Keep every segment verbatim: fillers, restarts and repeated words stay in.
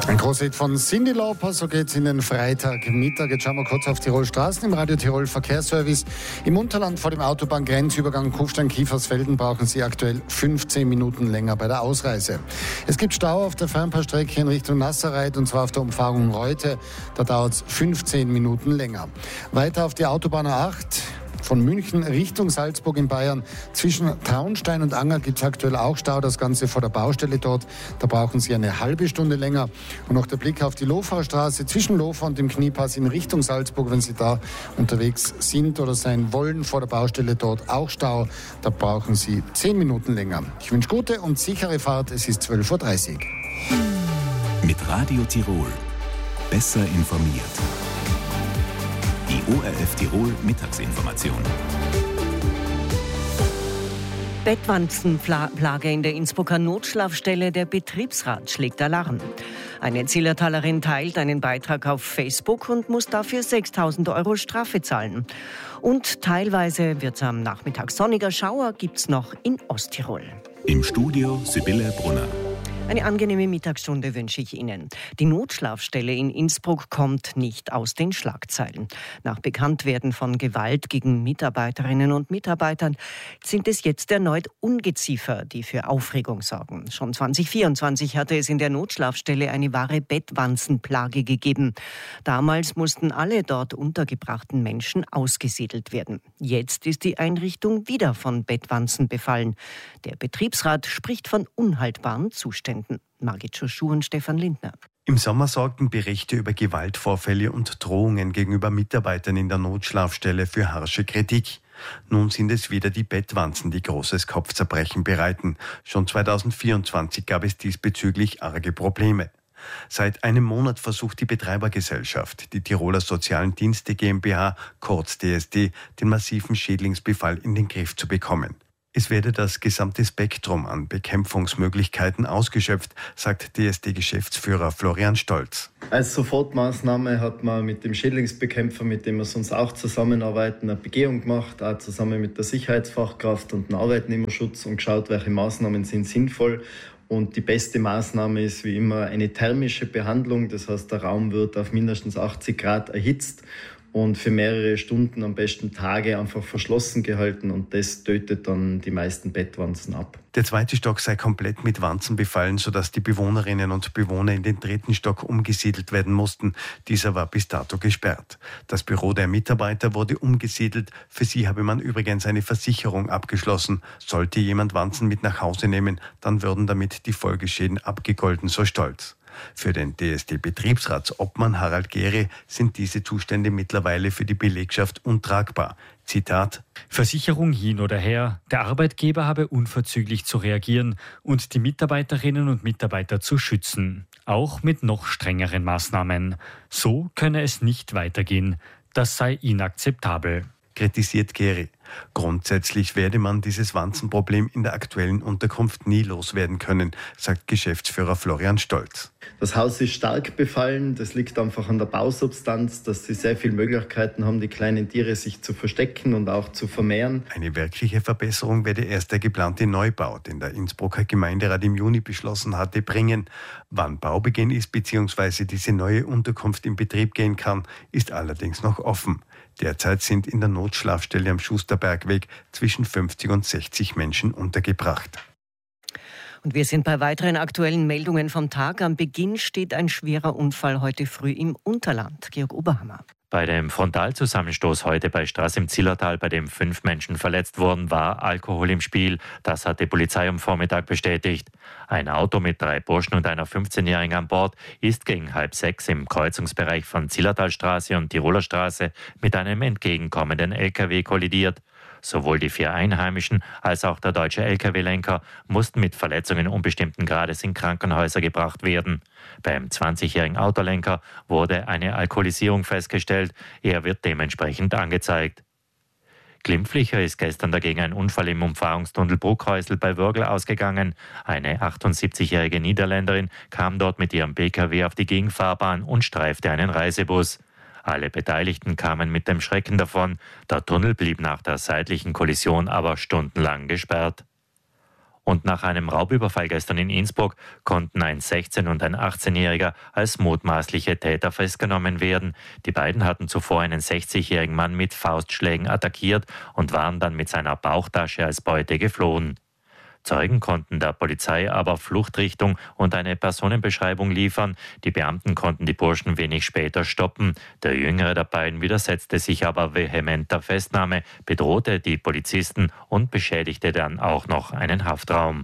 Ein Großhit von Cyndi Lauper, so geht's in den Freitagmittag. Jetzt schauen wir kurz auf Tirol Straßen im Radio Tirol Verkehrsservice. Im Unterland vor dem Autobahngrenzübergang Kufstein-Kiefersfelden brauchen Sie aktuell fünfzehn Minuten länger bei der Ausreise. Es gibt Stau auf der Fernpassstrecke in Richtung Nasserreit und zwar auf der Umfahrung Reute. Da dauert es fünfzehn Minuten länger. Weiter auf die Autobahn A acht. Von München Richtung Salzburg in Bayern. Zwischen Traunstein und Anger gibt es aktuell auch Stau. Das Ganze vor der Baustelle dort. Da brauchen Sie eine halbe Stunde länger. Und noch der Blick auf die Lofaustraße zwischen Lofa und dem Kniepass in Richtung Salzburg. Wenn Sie da unterwegs sind oder sein wollen, vor der Baustelle dort auch Stau. Da brauchen Sie zehn Minuten länger. Ich wünsche gute und sichere Fahrt. Es ist zwölf Uhr dreißig. Mit Radio Tirol. Besser informiert. Die O R F Tirol Mittagsinformation. Bettwanzenplage in der Innsbrucker Notschlafstelle. Der Betriebsrat schlägt Alarm. Eine Zillertalerin teilt einen Beitrag auf Facebook und muss dafür sechstausend Euro Strafe zahlen. Und teilweise wird es am Nachmittag sonniger. Schauer gibt's noch in Osttirol. Im Studio Sibylle Brunner. Eine angenehme Mittagsstunde wünsche ich Ihnen. Die Notschlafstelle in Innsbruck kommt nicht aus den Schlagzeilen. Nach Bekanntwerden von Gewalt gegen Mitarbeiterinnen und Mitarbeitern sind es jetzt erneut Ungeziefer, die für Aufregung sorgen. Schon zwanzig vierundzwanzig hatte es in der Notschlafstelle eine wahre Bettwanzenplage gegeben. Damals mussten alle dort untergebrachten Menschen ausgesiedelt werden. Jetzt ist die Einrichtung wieder von Bettwanzen befallen. Der Betriebsrat spricht von unhaltbaren Zuständen. Margit Schoschuh und Stefan Lindner. Im Sommer sorgten Berichte über Gewaltvorfälle und Drohungen gegenüber Mitarbeitern in der Notschlafstelle für harsche Kritik. Nun sind es wieder die Bettwanzen, die großes Kopfzerbrechen bereiten. Schon zweitausendvierundzwanzig gab es diesbezüglich arge Probleme. Seit einem Monat versucht die Betreibergesellschaft, die Tiroler Sozialen Dienste GmbH, kurz T S D, den massiven Schädlingsbefall in den Griff zu bekommen. Es werde das gesamte Spektrum an Bekämpfungsmöglichkeiten ausgeschöpft, sagt T S D-Geschäftsführer Florian Stolz. Als Sofortmaßnahme hat man mit dem Schädlingsbekämpfer, mit dem wir sonst auch zusammenarbeiten, eine Begehung gemacht, auch zusammen mit der Sicherheitsfachkraft und dem Arbeitnehmerschutz und geschaut, welche Maßnahmen sind sinnvoll. Und die beste Maßnahme ist wie immer eine thermische Behandlung, das heißt, der Raum wird auf mindestens achtzig Grad erhitzt und für mehrere Stunden, am besten Tage, einfach verschlossen gehalten und das tötet dann die meisten Bettwanzen ab. Der zweite Stock sei komplett mit Wanzen befallen, sodass die Bewohnerinnen und Bewohner in den dritten Stock umgesiedelt werden mussten. Dieser war bis dato gesperrt. Das Büro der Mitarbeiter wurde umgesiedelt. Für sie habe man übrigens eine Versicherung abgeschlossen. Sollte jemand Wanzen mit nach Hause nehmen, dann würden damit die Folgeschäden abgegolten, so Stolz. Für den T S D-Betriebsratsobmann Harald Gehre sind diese Zustände mittlerweile für die Belegschaft untragbar. Zitat: Versicherung hin oder her, der Arbeitgeber habe unverzüglich zu reagieren und die Mitarbeiterinnen und Mitarbeiter zu schützen. Auch mit noch strengeren Maßnahmen. So könne es nicht weitergehen. Das sei inakzeptabel. Kritisiert Gehre. Grundsätzlich werde man dieses Wanzenproblem in der aktuellen Unterkunft nie loswerden können, sagt Geschäftsführer Florian Stolz. Das Haus ist stark befallen, das liegt einfach an der Bausubstanz, dass sie sehr viele Möglichkeiten haben, die kleinen Tiere sich zu verstecken und auch zu vermehren. Eine wirkliche Verbesserung werde erst der geplante Neubau, den der Innsbrucker Gemeinderat im Juni beschlossen hatte, bringen. Wann Baubeginn ist bzw. diese neue Unterkunft in Betrieb gehen kann, ist allerdings noch offen. Derzeit sind in der Notschlafstelle am Schusterbergweg zwischen fünfzig und sechzig Menschen untergebracht. Und wir sind bei weiteren aktuellen Meldungen vom Tag. Am Beginn steht ein schwerer Unfall heute früh im Unterland. Georg Oberhammer. Bei dem Frontalzusammenstoß heute bei Straße im Zillertal, bei dem fünf Menschen verletzt wurden, war Alkohol im Spiel. Das hat die Polizei am Vormittag bestätigt. Ein Auto mit drei Burschen und einer fünfzehnjährigen an Bord ist gegen halb sechs im Kreuzungsbereich von Zillertalstraße und Tiroler Straße mit einem entgegenkommenden L K W kollidiert. Sowohl die vier Einheimischen als auch der deutsche L K W-Lenker mussten mit Verletzungen unbestimmten Grades in Krankenhäuser gebracht werden. Beim zwanzigjährigen Autolenker wurde eine Alkoholisierung festgestellt. Er wird dementsprechend angezeigt. Glimpflicher ist gestern dagegen ein Unfall im Umfahrungstunnel Bruckhäusl bei Würgl ausgegangen. Eine achtundsiebzigjährige Niederländerin kam dort mit ihrem P K W auf die Gegenfahrbahn und streifte einen Reisebus. Alle Beteiligten kamen mit dem Schrecken davon. Der Tunnel blieb nach der seitlichen Kollision aber stundenlang gesperrt. Und nach einem Raubüberfall gestern in Innsbruck konnten ein sechzehn- und ein achtzehnjähriger als mutmaßliche Täter festgenommen werden. Die beiden hatten zuvor einen sechzigjährigen Mann mit Faustschlägen attackiert und waren dann mit seiner Bauchtasche als Beute geflohen. Zeugen konnten der Polizei aber Fluchtrichtung und eine Personenbeschreibung liefern. Die Beamten konnten die Burschen wenig später stoppen. Der jüngere der beiden widersetzte sich aber vehement der Festnahme, bedrohte die Polizisten und beschädigte dann auch noch einen Haftraum.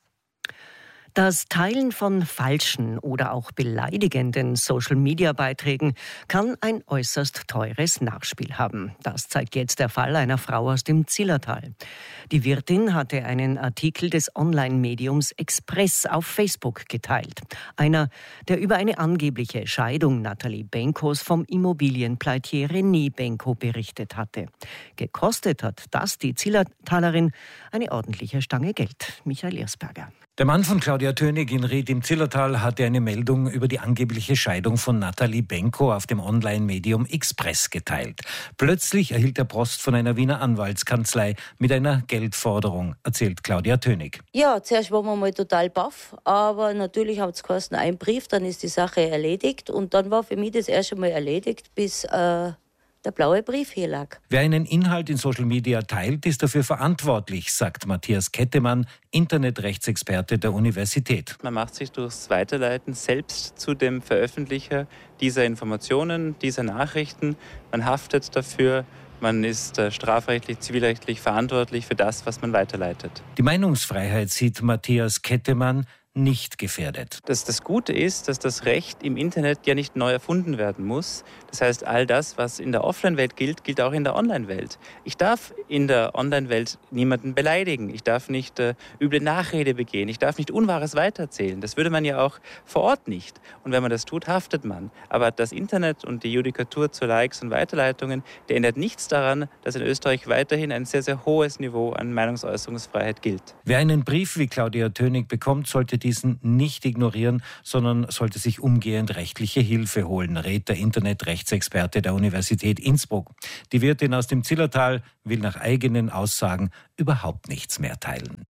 Das Teilen von falschen oder auch beleidigenden Social-Media-Beiträgen kann ein äußerst teures Nachspiel haben. Das zeigt jetzt der Fall einer Frau aus dem Zillertal. Die Wirtin hatte einen Artikel des Online-Mediums Express auf Facebook geteilt. Einer, der über eine angebliche Scheidung Nathalie Benkos vom Immobilienpleitier René Benko berichtet hatte. Gekostet hat das die Zillertalerin eine ordentliche Stange Geld. Michael Ersberger. Der Mann von Claudia Tönig in Ried im Zillertal hatte eine Meldung über die angebliche Scheidung von Nathalie Benko auf dem Online-Medium Express geteilt. Plötzlich erhielt er Post von einer Wiener Anwaltskanzlei mit einer Geldforderung, erzählt Claudia Tönig. Ja, zuerst waren wir mal total baff, aber natürlich hat es geheißen, ein Brief, dann ist die Sache erledigt und dann war für mich das erste Mal erledigt, bis äh, der blaue Brief hier lag. Wer einen Inhalt in Social Media teilt, ist dafür verantwortlich, sagt Matthias Kettemann, Internetrechtsexperte der Universität. Man macht sich durchs Weiterleiten selbst zu dem Veröffentlicher dieser Informationen, dieser Nachrichten. Man haftet dafür. Man ist äh, strafrechtlich, zivilrechtlich verantwortlich für das, was man weiterleitet. Die Meinungsfreiheit sieht Matthias Kettemann nicht gefährdet. Das, das Gute ist, dass das Recht im Internet ja nicht neu erfunden werden muss. Das heißt, all das, was in der Offline-Welt gilt, gilt auch in der Online-Welt. Ich darf in der Online-Welt niemanden beleidigen. Ich darf nicht äh, üble Nachrede begehen. Ich darf nicht Unwahres weitererzählen. Das würde man ja auch vor Ort nicht. Und wenn man das tut, haftet man. Aber das Internet und die Judikatur zu Likes und Weiterleitungen, der ändert nichts daran, dass in Österreich weiterhin ein sehr, sehr hohes Niveau an Meinungsäußerungsfreiheit gilt. Wer einen Brief wie Claudia Tönig bekommt, sollte diesen nicht ignorieren, sondern sollte sich umgehend rechtliche Hilfe holen, rät der Internetrechtsexperte der Universität Innsbruck. Die Wirtin aus dem Zillertal will nach eigenen Aussagen überhaupt nichts mehr teilen.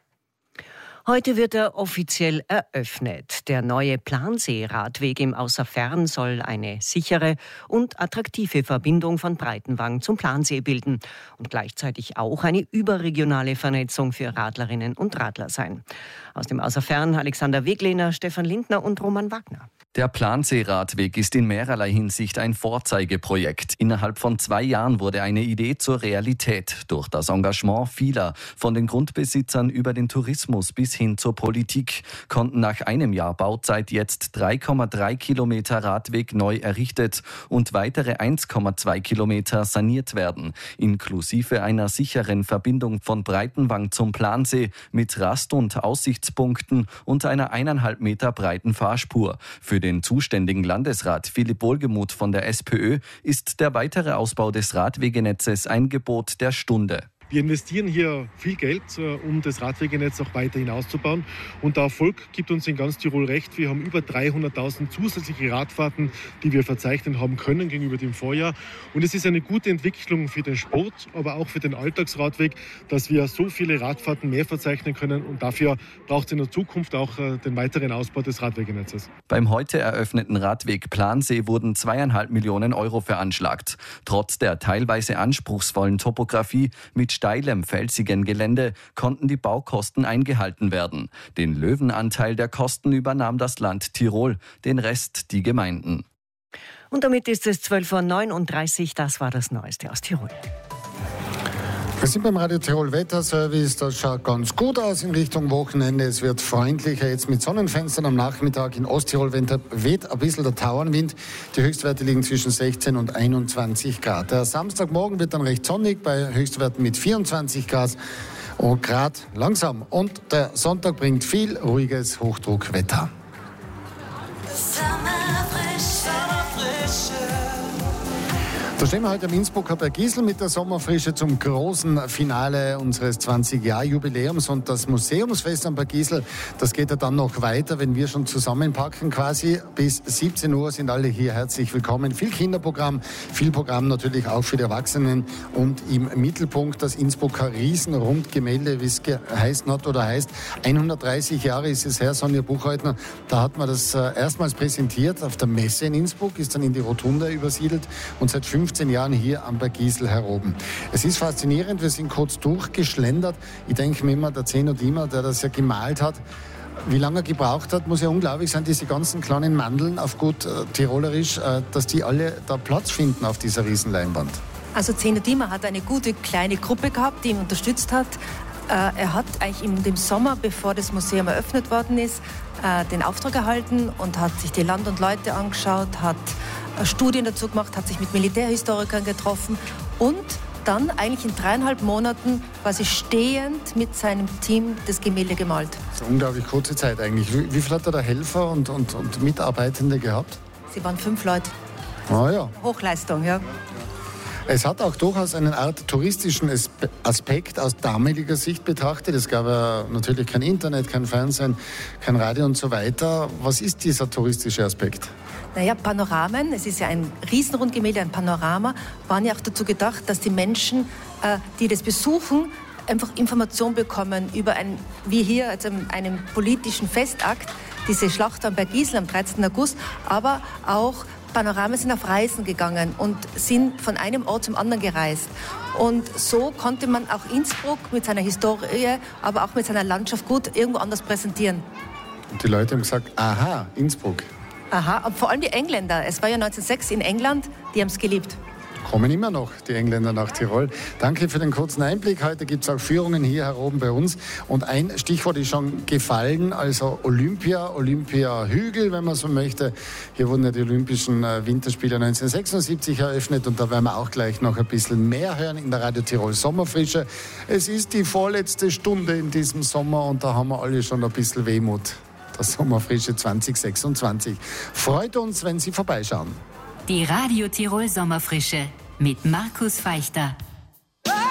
Heute wird er offiziell eröffnet. Der neue Plansee-Radweg im Außerfern soll eine sichere und attraktive Verbindung von Breitenwang zum Plansee bilden und gleichzeitig auch eine überregionale Vernetzung für Radlerinnen und Radler sein. Aus dem Außerfern Alexander Weglehner, Stefan Lindner und Roman Wagner. Der Plansee-Radweg ist in mehrerlei Hinsicht ein Vorzeigeprojekt. Innerhalb von zwei Jahren wurde eine Idee zur Realität durch das Engagement vieler. Von den Grundbesitzern über den Tourismus bis hin zur Politik konnten nach einem Jahr Bauzeit jetzt drei Komma drei Kilometer Radweg neu errichtet und weitere eins Komma zwei Kilometer saniert werden, inklusive einer sicheren Verbindung von Breitenwang zum Plansee mit Rast- und Aussichtspunkten und einer eineinhalb Meter breiten Fahrspur. Für den zuständigen Landesrat Philipp Wohlgemuth von der SPÖ ist der weitere Ausbau des Radwegenetzes ein Gebot der Stunde. Wir investieren hier viel Geld, um das Radwegenetz auch weiterhin auszubauen. Und der Erfolg gibt uns in ganz Tirol recht. Wir haben über dreihunderttausend zusätzliche Radfahrten, die wir verzeichnen haben können gegenüber dem Vorjahr. Und es ist eine gute Entwicklung für den Sport, aber auch für den Alltagsradweg, dass wir so viele Radfahrten mehr verzeichnen können. Und dafür braucht es in der Zukunft auch den weiteren Ausbau des Radwegenetzes. Beim heute eröffneten Radweg Plansee wurden zweieinhalb Millionen Euro veranschlagt. Trotz der teilweise anspruchsvollen Topografie mit steilem, felsigen Gelände konnten die Baukosten eingehalten werden. Den Löwenanteil der Kosten übernahm das Land Tirol, den Rest die Gemeinden. Und damit ist es zwölf Uhr neununddreißig. Das war das Neueste aus Tirol. Wir sind beim Radio Tirol Wetterservice. Das schaut ganz gut aus in Richtung Wochenende. Es wird freundlicher jetzt mit Sonnenfenstern am Nachmittag. In Osttirol weht ein bisschen der Tauernwind. Die Höchstwerte liegen zwischen sechzehn und einundzwanzig Grad. Der Samstagmorgen wird dann recht sonnig bei Höchstwerten mit vierundzwanzig Grad. Und Grad langsam. Und der Sonntag bringt viel ruhiges Hochdruckwetter. Da stehen wir heute am Innsbrucker Bergisel mit der Sommerfrische zum großen Finale unseres zwanzig-Jahr-Jubiläums und das Museumsfest am Bergisel, das geht ja dann noch weiter, wenn wir schon zusammenpacken quasi. Bis siebzehn Uhr sind alle hier herzlich willkommen. Viel Kinderprogramm, viel Programm natürlich auch für die Erwachsenen und im Mittelpunkt das Innsbrucker Riesenrundgemälde, wie es heißt hat oder heißt. hundertdreißig Jahre ist es her, Sonja Buchheutner, da hat man das erstmals präsentiert auf der Messe in Innsbruck, ist dann in die Rotunde übersiedelt und seit fünfzehn Jahren hier am Bergisel heroben. Es ist faszinierend, wir sind kurz durchgeschlendert. Ich denke mir immer, der Zeno Diemer, der das ja gemalt hat, wie lange er gebraucht hat, muss ja unglaublich sein, diese ganzen kleinen Mandeln auf gut äh, Tirolerisch, äh, dass die alle da Platz finden auf dieser Riesenleinwand. Also Zeno Diemer hat eine gute kleine Gruppe gehabt, die ihn unterstützt hat. Äh, er hat eigentlich im dem Sommer, bevor das Museum eröffnet worden ist, äh, den Auftrag erhalten und hat sich die Land und Leute angeschaut, hat Studien dazu gemacht, hat sich mit Militärhistorikern getroffen und dann eigentlich in dreieinhalb Monaten quasi stehend mit seinem Team das Gemälde gemalt. Das ist eine unglaublich kurze Zeit eigentlich. Wie, wie viel hat er da Helfer und, und, und Mitarbeitende gehabt? Sie waren fünf Leute. Ah ja. Hochleistung, ja. Es hat auch durchaus einen Art touristischen Aspekt aus damaliger Sicht betrachtet. Es gab ja natürlich kein Internet, kein Fernsehen, kein Radio und so weiter. Was ist dieser touristische Aspekt? Naja, Panoramen, es ist ja ein Riesenrundgemälde, ein Panorama, waren ja auch dazu gedacht, dass die Menschen, äh, die das besuchen, einfach Informationen bekommen über ein, wie hier, also einem politischen Festakt, diese Schlacht am Bergisel am dreizehnten August, aber auch Panoramen sind auf Reisen gegangen und sind von einem Ort zum anderen gereist. Und so konnte man auch Innsbruck mit seiner Historie, aber auch mit seiner Landschaft gut irgendwo anders präsentieren. Und die Leute haben gesagt, aha, Innsbruck. Aha, und vor allem die Engländer. Es war ja neunzehnhundertsechs in England, die haben es geliebt. Kommen immer noch die Engländer nach Tirol. Danke für den kurzen Einblick. Heute gibt es auch Führungen hier heroben bei uns. Und ein Stichwort ist schon gefallen, also Olympia, Olympia-Hügel, wenn man so möchte. Hier wurden ja die Olympischen Winterspiele neunzehnhundertsechsundsiebzig eröffnet und da werden wir auch gleich noch ein bisschen mehr hören in der Radio Tirol Sommerfrische. Es ist die vorletzte Stunde in diesem Sommer und da haben wir alle schon ein bisschen Wehmut. Das Sommerfrische zwanzig sechsundzwanzig. Freut uns, wenn Sie vorbeischauen. Die Radio Tirol Sommerfrische mit Markus Feichter.